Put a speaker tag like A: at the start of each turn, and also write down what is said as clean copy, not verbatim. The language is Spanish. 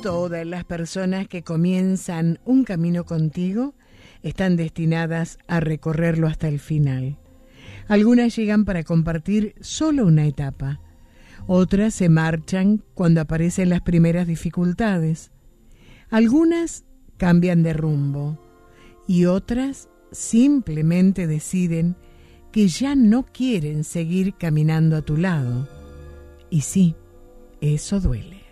A: Todas las personas que comienzan un camino contigo están destinadas a recorrerlo hasta el final. Algunas llegan para compartir solo una etapa. Otras se marchan cuando aparecen las primeras dificultades. Algunas cambian de rumbo y otras simplemente deciden que ya no quieren seguir caminando a tu lado. Y sí, eso duele.